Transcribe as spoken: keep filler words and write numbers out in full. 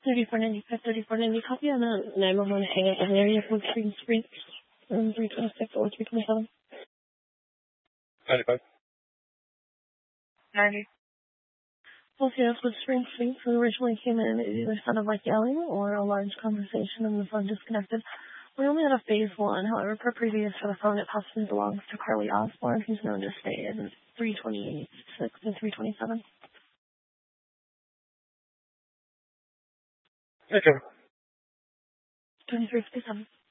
thirty-four ninety-five, thirty-four ninety, copy on the nine one one hang up in the area from Spring Springs, um, three twenty-six or three twenty-seven. ninety-five. ninety. Well, yes, with Spring Springs, who originally came in, it either sounded like yelling or a large conversation and the phone disconnected. We only had a phase one, however, per previous for the phone, it possibly belongs to Carly Osborne, who's known to stay in three twenty-six and three twenty-seven. Okay. twenty-three fifty-seven.